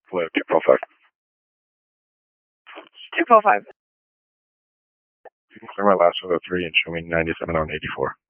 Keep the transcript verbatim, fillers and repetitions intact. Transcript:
Flip two four five. two four five. You can clear my last of the three and show me ninety-seven on eighty-four.